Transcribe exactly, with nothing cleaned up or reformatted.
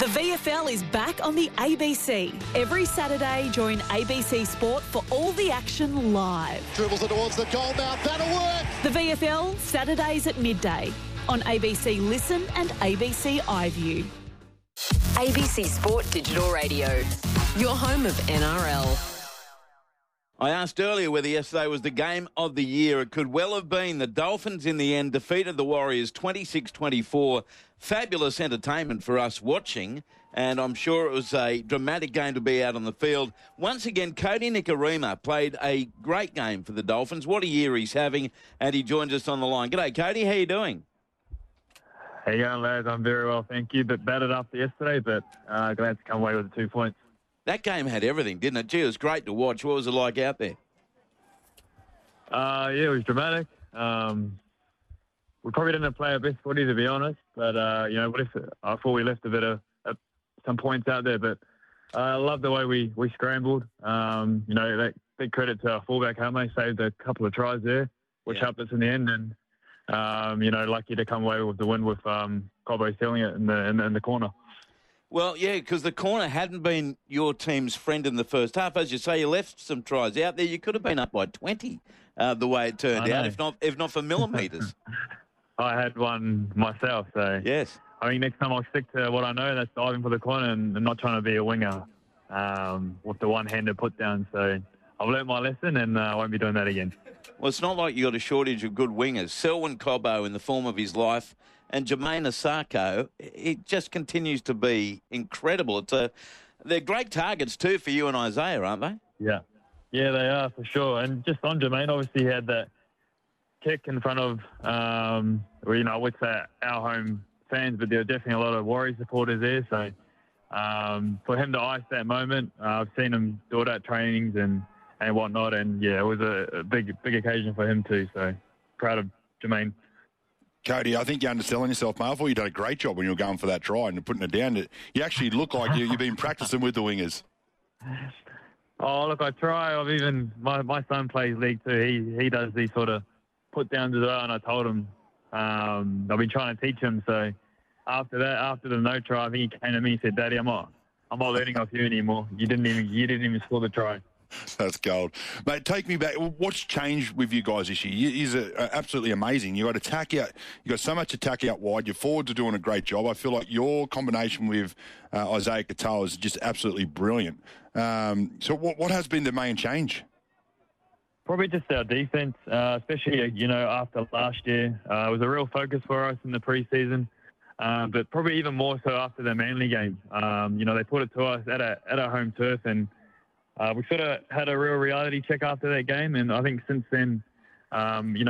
The V F L is back on the A B C. Every Saturday, join A B C Sport for all the action live. Dribbles it towards the goal mouth. That'll work. The V F L, Saturdays at midday on A B C Listen and A B C iView. A B C Sport Digital Radio, your home of N R L. I asked earlier whether yesterday was the game of the year. It could well have been. The Dolphins, in the end, defeated the Warriors twenty-six twenty-four. Fabulous entertainment for us watching, and I'm sure it was a dramatic game to be out on the field. Once again, Cody Nikorima played a great game for the Dolphins. What a year he's having, and he joins us on the line. G'day, Cody. How you doing? How you going, lads? I'm very well, thank you. But battered after yesterday, but uh, glad to come away with the two points. That game had everything, didn't it? Gee, it was great to watch. What was it like out there? Uh, yeah, it was dramatic. Um, we probably didn't play our best footy, to be honest. But, uh, you know, what if, I thought we left a bit of uh, some points out there. But uh, I love the way we, we scrambled. Um, you know, that, big credit to our fullback, Hame, saved a couple of tries there, which yeah. helped us in the end. And, um, you know, lucky to come away with the win with um, Cobbo stealing it in the, in the, in the corner. Well, yeah, because the corner hadn't been your team's friend in the first half. As you say, you left some tries out there. You could have been up by twenty uh, the way it turned out, if not if not for millimetres. I had one myself, so yes. I think next time I'll stick to what I know, that's diving for the corner and, and not trying to be a winger um, with the one-handed put down. So I've learnt my lesson and uh, I won't be doing that again. Well, it's not like you got a shortage of good wingers. Selwyn Cobbo in the form of his life, and Jermaine Asako, it just continues to be incredible. It's a, they're great targets too for you and Isaiah, aren't they? Yeah. Yeah, they are for sure. And just on Jermaine, obviously he had that kick in front of, um, well, you know, I would say our home fans, but there were definitely a lot of Warriors supporters there. So um, for him to ice that moment, uh, I've seen him do it at trainings and, and whatnot. And, yeah, it was a, a big, big occasion for him too. So proud of Jermaine. Cody, I think you're underselling yourself, mate. I thought you did a great job when you were going for that try and putting it down. You actually look like you, you've been practicing with the wingers. Oh, look, I try. I've even, my, my son plays league too. He he does these sort of put downs as well, and I told him, um, I've been trying to teach him. So after that, after the no try, I think he came to me and said, Daddy, I'm not, I'm not learning off you anymore. You didn't even, you didn't even score the try. That's gold. Mate, take me back. What's changed with you guys this year? Is it absolutely amazing. You got attack out. You got so much attack out wide. Your forwards are doing a great job. I feel like your combination with uh, Isaiah Katoa is just absolutely brilliant. Um, so what, what has been the main change? Probably just our defense, uh, especially, you know, after last year. Uh, it was a real focus for us in the preseason, uh, but probably even more so after the Manly game. Um, you know, they put it to us at, a, at our home turf, and Uh, we sort of had a real reality check after that game, and I think since then, um, you know,